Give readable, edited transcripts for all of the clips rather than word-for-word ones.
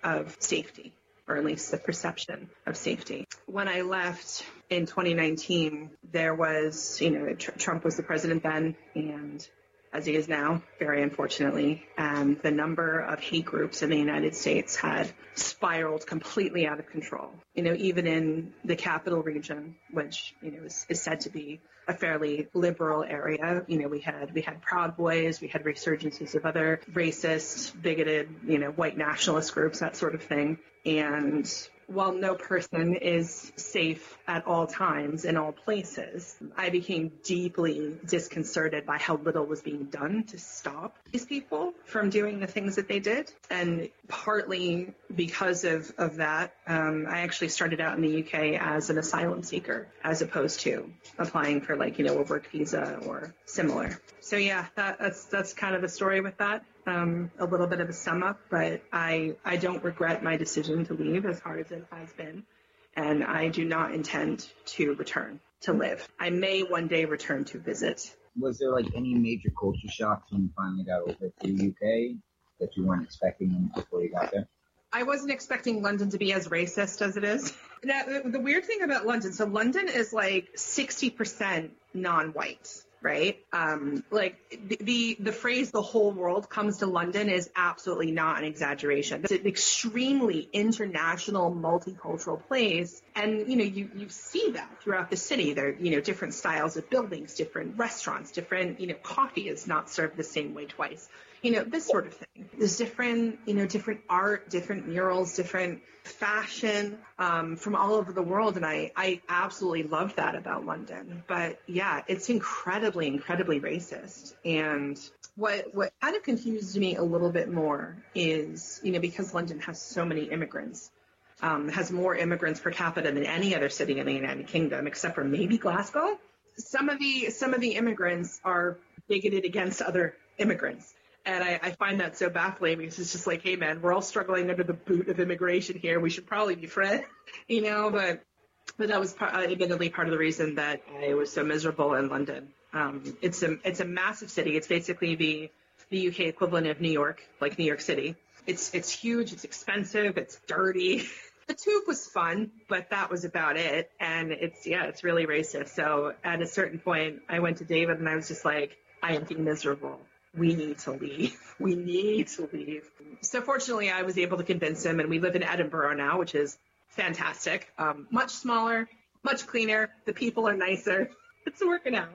of safety, or at least the perception of safety. When I left in 2019, there was, Trump was the president then, and as he is now, very unfortunately, and the number of hate groups in the United States had spiraled completely out of control. Even in the capital region, which, is said to be a fairly liberal area. We had Proud Boys, we had resurgences of other racist, bigoted, white nationalist groups, that sort of thing. And while no person is safe at all times in all places, I became deeply disconcerted by how little was being done to stop these people from doing the things that they did. And partly because of that, I actually started out in the UK as an asylum seeker, as opposed to applying for a work visa or similar. So yeah, that's kind of the story with that. A little bit of a sum up, but I don't regret my decision to leave, as hard as it has been. And I do not intend to return to live. I may one day return to visit. Was there any major culture shocks when you finally got over to the UK that you weren't expecting before you got there? I wasn't expecting London to be as racist as it is. Now, the weird thing about London, so London is 60% non-white. Right? The phrase "the whole world comes to London" is absolutely not an exaggeration. It's an extremely international, multicultural place. And, you see that throughout the city. There are, different styles of buildings, different restaurants, different, coffee is not served the same way twice. This sort of thing. There's different, different art, different murals, different fashion from all over the world. And I absolutely love that about London. But yeah, it's incredibly, incredibly racist. And what kind of confuses me a little bit more is, because London has so many immigrants, has more immigrants per capita than any other city in the United Kingdom, except for maybe Glasgow. Some of the immigrants are bigoted against other immigrants. And I find that so baffling, because it's just hey, man, we're all struggling under the boot of immigration here. We should probably be friends, but that was admittedly part of the reason that I was so miserable in London. It's a massive city. It's basically the UK equivalent of New York, like New York City. It's huge. It's expensive. It's dirty. The tube was fun, but that was about it. And it's really racist. So at a certain point, I went to David and I was just I am being miserable. We need to leave. We need to leave. So fortunately, I was able to convince him, and we live in Edinburgh now, which is fantastic. Much smaller, much cleaner. The people are nicer. It's working out.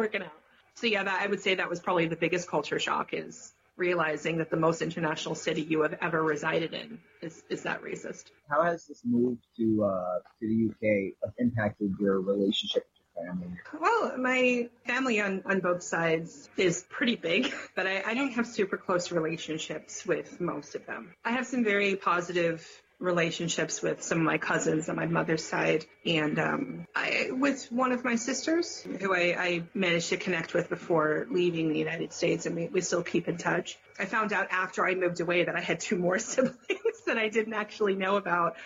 So yeah, I would say that was probably the biggest culture shock, is realizing that the most international city you have ever resided in is that racist. How has this move to the UK impacted your relationship? Family? Well, my family on both sides is pretty big, but I don't have super close relationships with most of them. I have some very positive relationships with some of my cousins on my mother's side, and with one of my sisters who I managed to connect with before leaving the United States, and we still keep in touch. I found out after I moved away that I had 2 more siblings that I didn't actually know about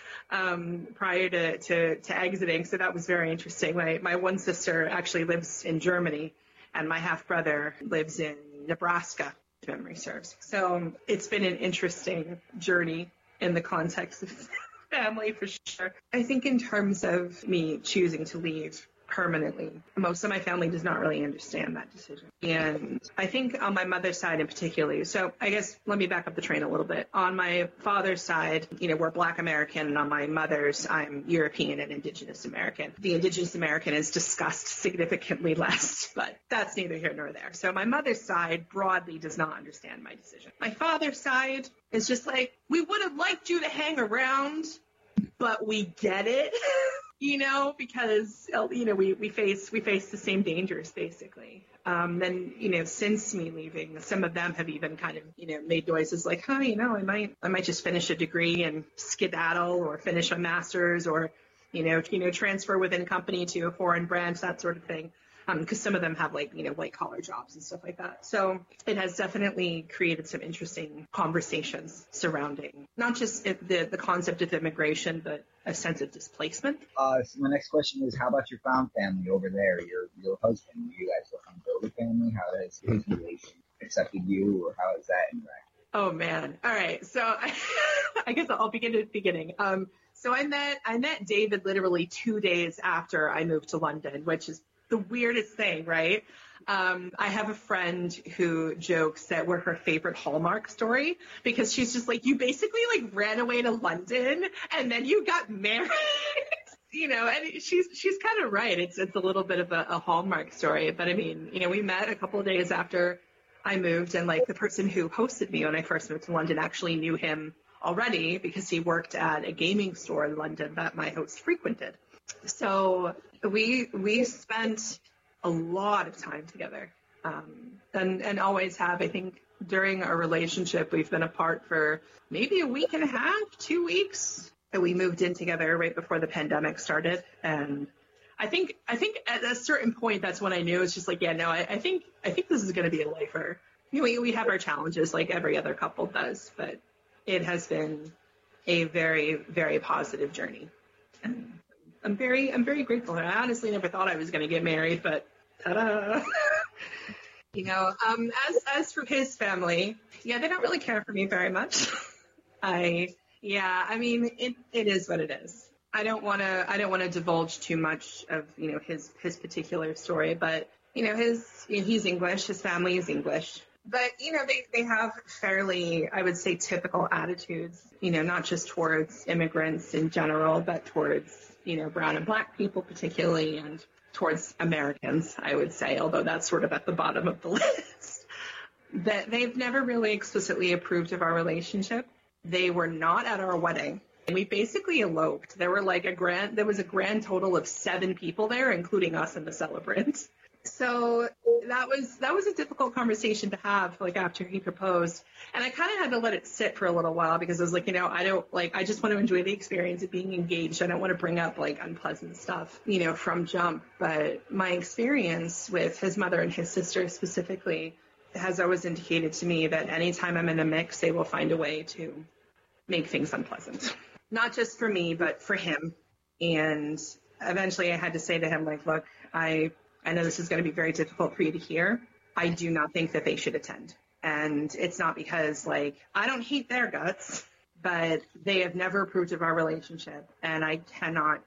prior to exiting, so that was very interesting. My one sister actually lives in Germany, and my half-brother lives in Nebraska, if memory serves. So it's been an interesting journey in the context of family, for sure. I think in terms of me choosing to leave permanently, most of my family does not really understand that decision. And I think on my mother's side in particular, so I guess let me back up the train a little bit. On my father's side, we're Black American, and on my mother's, I'm European and Indigenous American. The Indigenous American is discussed significantly less, but that's neither here nor there. So my mother's side broadly does not understand my decision. My father's side is just we would have liked you to hang around, but we get it. Because, we face the same dangers, basically. Then, since me leaving, some of them have even kind of, made noises I might just finish a degree and skedaddle, or finish a master's, or, transfer within company to a foreign branch, that sort of thing. Because some of them have white collar jobs and stuff like that. So it has definitely created some interesting conversations surrounding not just the concept of immigration, but a sense of displacement. So my next question is, how about your found family over there? Your husband, you guys looking to build a family? How has his relation accepted you, or how has that interacted? Oh man. All right. So I guess I'll begin at the beginning. So I met David literally 2 days after I moved to London, which is the weirdest thing, right? I have a friend who jokes that we're her favorite Hallmark story because she's just like, you basically like ran away to London and then you got married. And she's kind of right. It's a little bit of a Hallmark story, but I mean, we met a couple of days after I moved, and like the person who hosted me when I first moved to London actually knew him already because he worked at a gaming store in London that my host frequented. So we spent a lot of time together, and always have. I think during our relationship, we've been apart for maybe a week and a half, 2 weeks. And we moved in together right before the pandemic started, and I think at a certain point, that's when I knew it's just like, yeah, no, I think this is going to be a lifer. We have our challenges like every other couple does, but it has been a very, very positive journey. And I'm very grateful. I honestly never thought I was going to get married, but ta-da! As for his family, yeah, they don't really care for me very much. It is what it is. I don't want to divulge too much of his particular story, but he's English, his family is English, but they have fairly, I would say, typical attitudes, not just towards immigrants in general, but towards brown and black people particularly, and towards Americans, I would say, although that's sort of at the bottom of the list. That they've never really explicitly approved of our relationship. They were not at our wedding. We basically eloped. There was a grand total of 7 people there, including us and the celebrant. So that was a difficult conversation to have, like, after he proposed. And I kind of had to let it sit for a little while because I was like, I just want to enjoy the experience of being engaged. I don't want to bring up like unpleasant stuff, from jump. But my experience with his mother and his sister specifically has always indicated to me that anytime I'm in the mix, they will find a way to make things unpleasant. Not just for me, but for him. And eventually I had to say to him, like, look, I know this is going to be very difficult for you to hear. I do not think that they should attend. And it's not because, like, I don't hate their guts, but they have never approved of our relationship. And I cannot,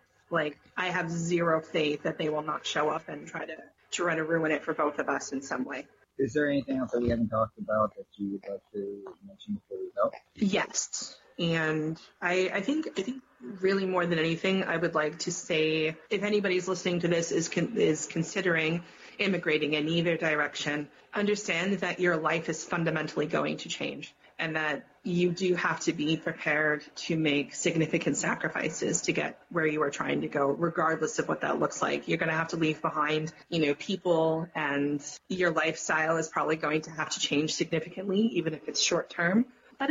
I have zero faith that they will not show up and try to ruin it for both of us in some way. Is there anything else that we haven't talked about that you would like to mention before we go? Yes. And I think really more than anything, I would like to say, if anybody's listening to this is considering immigrating in either direction, understand that your life is fundamentally going to change and that you do have to be prepared to make significant sacrifices to get where you are trying to go, regardless of what that looks like. You're going to have to leave behind, people, and your lifestyle is probably going to have to change significantly, even if it's short term. But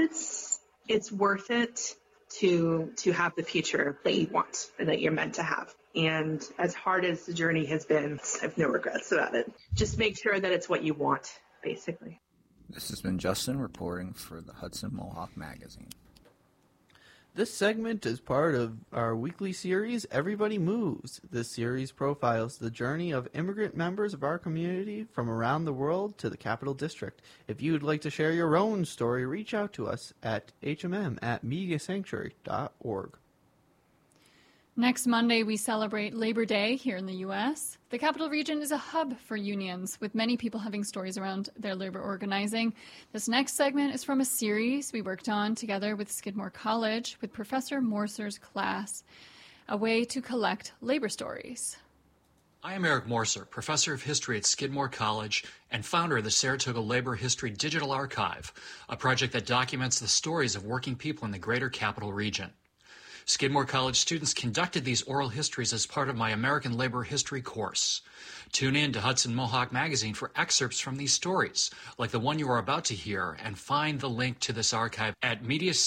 it's worth it to have the future that you want and that you're meant to have. And as hard as the journey has been, I have no regrets about it. Just make sure that it's what you want, basically. This has been Justin reporting for the Hudson Mohawk Magazine. This segment is part of our weekly series, Everybody Moves. This series profiles the journey of immigrant members of our community from around the world to the Capital District. If you'd like to share your own story, reach out to us at hmm@mediasanctuary.org. Next Monday, we celebrate Labor Day here in the U.S. The Capital Region is a hub for unions, with many people having stories around their labor organizing. This next segment is from a series we worked on together with Skidmore College with Professor Morser's class, a way to collect labor stories. I am Eric Morser, Professor of History at Skidmore College and founder of the Saratoga Labor History Digital Archive, a project that documents the stories of working people in the greater Capital Region. Skidmore College students conducted these oral histories as part of my American Labor History course. Tune in to Hudson Mohawk Magazine for excerpts from these stories, like the one you are about to hear, and find the link to this archive at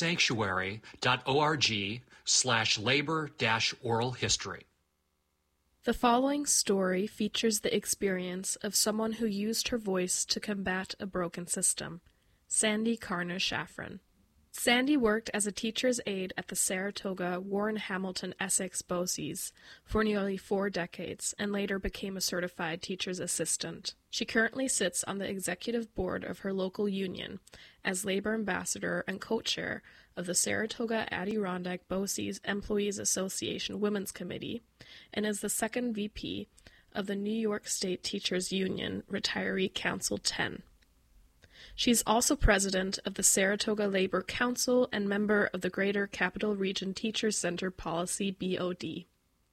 mediasanctuary.org/labor-oral history. The following story features the experience of someone who used her voice to combat a broken system. Sandy Carner Shafran. Sandy worked as a teacher's aide at the Saratoga Warren Hamilton Essex BOCES for nearly 4 decades and later became a certified teacher's assistant. She currently sits on the executive board of her local union as labor ambassador and co-chair of the Saratoga Adirondack BOCES Employees Association Women's Committee and is the second VP of the New York State Teachers Union Retiree Council 10. She's also president of the Saratoga Labor Council and member of the Greater Capital Region Teachers Center Policy BOD.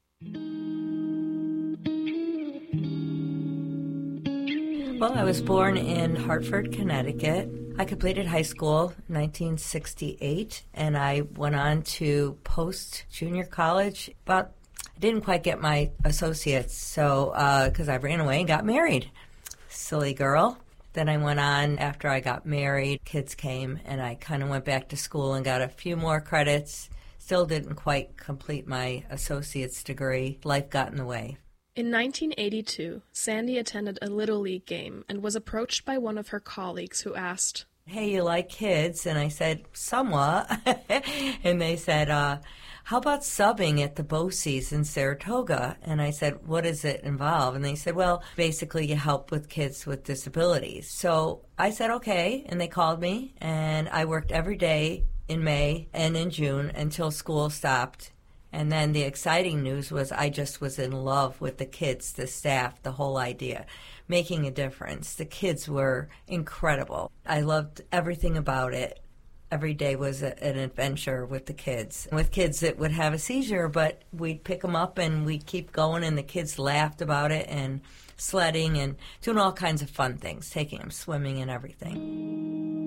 Well, I was born in Hartford, Connecticut. I completed high school in 1968, and I went on to post-junior college. But I didn't quite get my associates, so because I ran away and got married. Silly girl. Then I went on after I got married. Kids came, and I kind of went back to school and got a few more credits. Still didn't quite complete my associate's degree. Life got in the way. In 1982, Sandy attended a Little League game and was approached by one of her colleagues who asked, "Hey, you like kids?" And I said, "Somewhat." And they said, "How about subbing at the BOCES in Saratoga?" And I said, "What does it involve?" And they said, "Well, basically you help with kids with disabilities." So I said, okay, and they called me, and I worked every day in May and in June until school stopped. And then the exciting news was I just was in love with the kids, the staff, the whole idea, making a difference. The kids were incredible. I loved everything about it. Every day was an adventure with the kids. With kids that would have a seizure, but we'd pick them up and we'd keep going, and the kids laughed about it, and sledding and doing all kinds of fun things, taking them swimming and everything.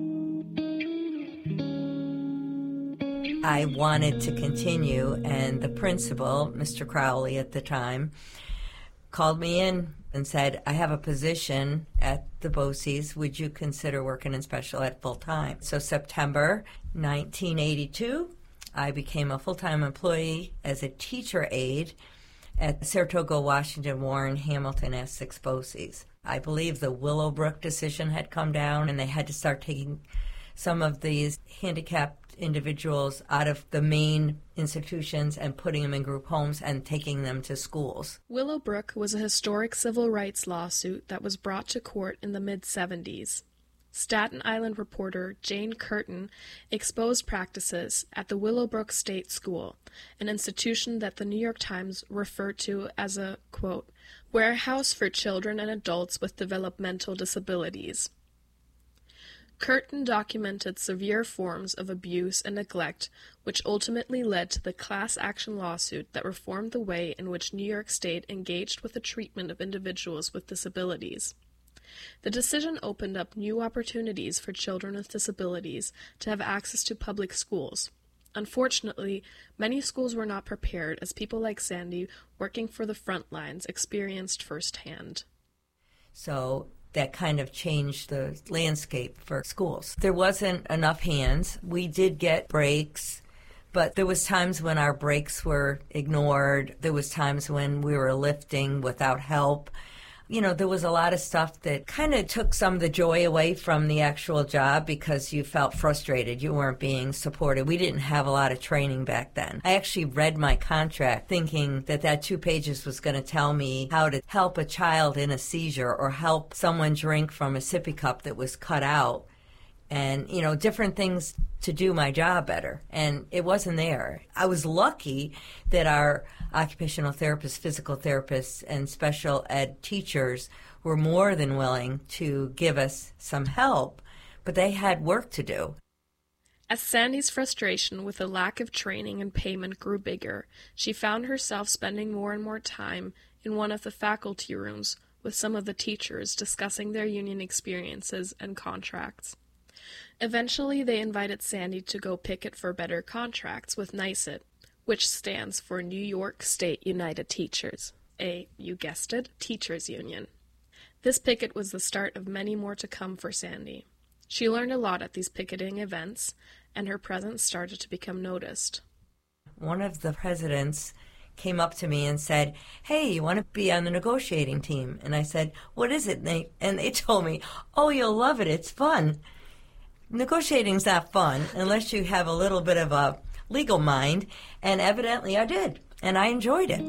I wanted to continue, and the principal, Mr. Crowley at the time, called me in and said, "I have a position at the BOCES. Would you consider working in special ed full-time?" So September 1982, I became a full-time employee as a teacher aide at the Saratoga, Washington, Warren, Hamilton, Essex BOCES. I believe the Willowbrook decision had come down, and they had to start taking some of these handicapped individuals out of the main institutions and putting them in group homes and taking them to schools. Willowbrook was a historic civil rights lawsuit that was brought to court in the mid-70s. Staten Island reporter Jane Curtin exposed practices at the Willowbrook State School, an institution that the New York Times referred to as a, quote, warehouse for children and adults with developmental disabilities. Curtin documented severe forms of abuse and neglect, which ultimately led to the class action lawsuit that reformed the way in which New York State engaged with the treatment of individuals with disabilities. The decision opened up new opportunities for children with disabilities to have access to public schools. Unfortunately, many schools were not prepared, as people like Sandy, working for the front lines, experienced firsthand. So that kind of changed the landscape for schools. There wasn't enough hands. We did get breaks, but there was times when our breaks were ignored. There was times when we were lifting without help. You know, there was a lot of stuff that kind of took some of the joy away from the actual job because you felt frustrated. You weren't being supported. We didn't have a lot of training back then. I actually read my contract thinking that 2 pages was going to tell me how to help a child in a seizure or help someone drink from a sippy cup that was cut out. And, you know, different things to do my job better. And it wasn't there. I was lucky that our occupational therapists, physical therapists, and special ed teachers were more than willing to give us some help, but they had work to do. As Sandy's frustration with the lack of training and payment grew bigger, she found herself spending more and more time in one of the faculty rooms with some of the teachers discussing their union experiences and contracts. Eventually, they invited Sandy to go picket for better contracts with NYSUT, which stands for New York State United Teachers, you guessed it, teachers union. This picket was the start of many more to come for Sandy. She learned a lot at these picketing events, and her presence started to become noticed. One of the presidents came up to me and said, "Hey, you want to be on the negotiating team?" And I said, "What is it?" And they told me, "Oh, you'll love it. It's fun." negotiating's not fun unless you have a little bit of a legal mind, and evidently I did, and I enjoyed it.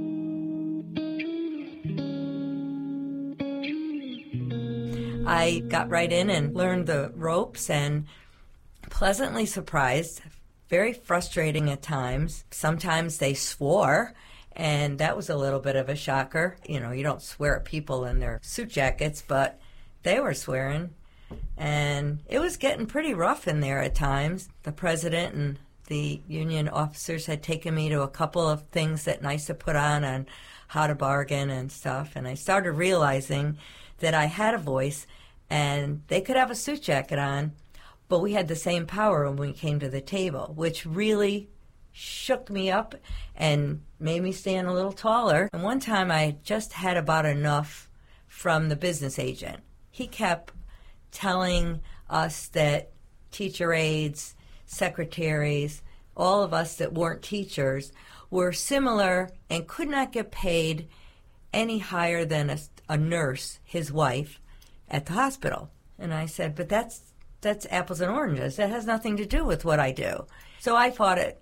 I got right in and learned the ropes, and pleasantly surprised, very frustrating at times. Sometimes they swore, and that was a little bit of a shocker. You know, you don't swear at people in their suit jackets, but they were swearing, and it was getting pretty rough in there at times. The president and the union officers had taken me to a couple of things that NYSA put on how to bargain and stuff, and I started realizing that I had a voice, and they could have a suit jacket on, but we had the same power when we came to the table, which really shook me up and made me stand a little taller. And one time I just had about enough from the business agent. He kept telling us that teacher aides, secretaries, all of us that weren't teachers were similar and could not get paid any higher than a nurse, his wife, at the hospital. And I said, but that's apples and oranges. That has nothing to do with what I do. So I fought it,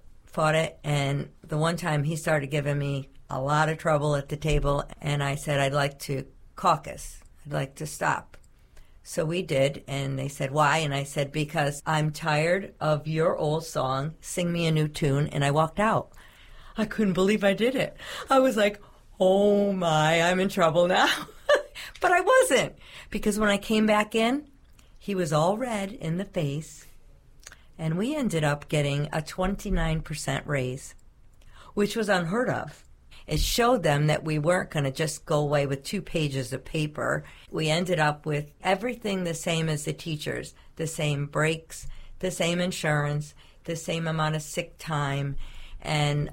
and the one time he started giving me a lot of trouble at the table, and I said, I'd like to caucus. I'd like to stop. So we did, and they said, why? And I said, because I'm tired of your old song, Sing Me a New Tune, and I walked out. I couldn't believe I did it. I was like, oh my, I'm in trouble now. But I wasn't, because when I came back in, he was all red in the face, and we ended up getting a 29% raise, which was unheard of. It showed them that we weren't going to just go away with 2 pages of paper. We ended up with everything the same as the teachers, the same breaks, the same insurance, the same amount of sick time, and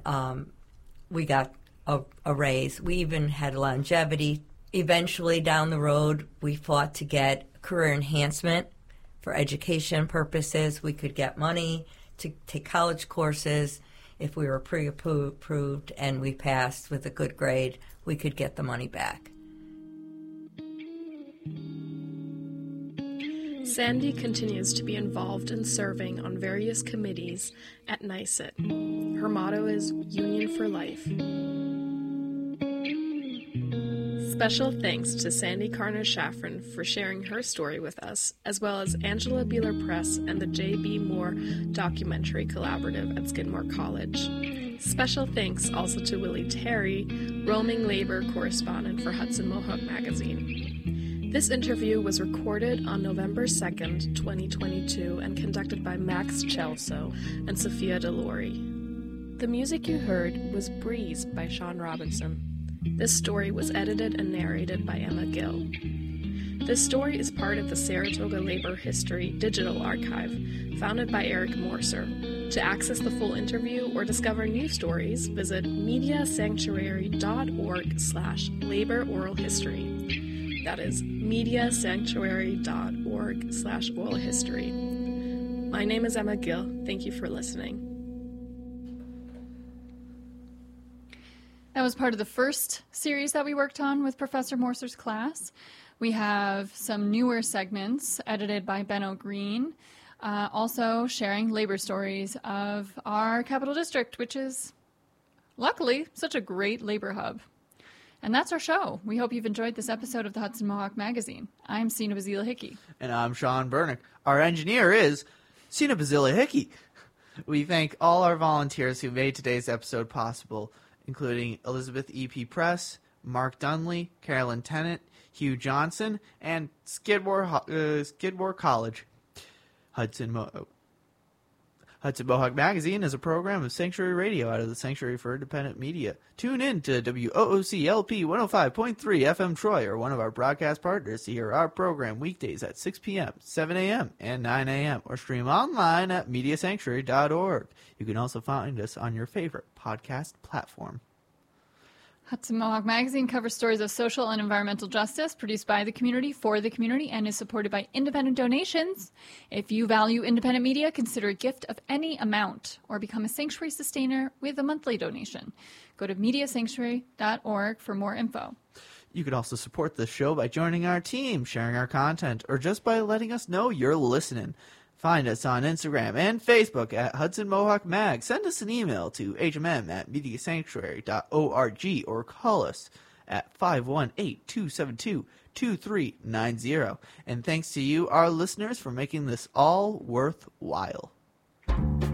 we got a raise. We even had longevity. Eventually, down the road, we fought to get career enhancement for education purposes. We could get money to take college courses. If we were pre-approved and we passed with a good grade, we could get the money back. Sandy continues to be involved in serving on various committees at NYSIT. Her motto is Union for Life. Special thanks to Sandy Carner-Shafran for sharing her story with us, as well as Angela Beeler Press and the J.B. Moore Documentary Collaborative at Skidmore College. Special thanks also to Willie Terry, roaming labor correspondent for Hudson Mohawk Magazine. This interview was recorded on November 2nd, 2022, and conducted by Max Chelso and Sophia DeLore. The music you heard was Breeze by Sean Robinson. This story was edited and narrated by Emma Gill. This story is part of the Saratoga Labor History Digital Archive, founded by Eric Morser. To access the full interview or discover new stories, visit mediasanctuary.org/labor oral history. That is mediasanctuary.org/oral history. My name is Emma Gill. Thank you for listening. That was part of the first series that we worked on with Professor Morser's class. We have some newer segments edited by Benno Green, also sharing labor stories of our capital district, which is luckily such a great labor hub. And that's our show. We hope you've enjoyed this episode of the Hudson Mohawk Magazine. I'm Sina Bazila Hickey. And I'm Sean Bernick. Our engineer is Sina Bazila Hickey. We thank all our volunteers who made today's episode possible, including Elizabeth E.P. Press, Mark Dunley, Carolyn Tennant, Hugh Johnson, and Skidmore College. Hudson Mohawk Magazine is a program of Sanctuary Radio out of the Sanctuary for Independent Media. Tune in to WOOC-LP 105.3 FM Troy or one of our broadcast partners to hear our program weekdays at 6 p.m., 7 a.m., and 9 a.m. or stream online at mediasanctuary.org. You can also find us on your favorite podcast platform. Hudson Mohawk Magazine covers stories of social and environmental justice, produced by the community for the community, and is supported by independent donations. If you value independent media, consider a gift of any amount or become a Sanctuary sustainer with a monthly donation. Go to mediasanctuary.org for more info. You can also support the show by joining our team, sharing our content, or just by letting us know you're listening. Find us on Instagram and Facebook at Hudson Mohawk Mag. Send us an email to hmm@mediasanctuary.org or call us at 518-272-2390. And thanks to you, our listeners, for making this all worthwhile.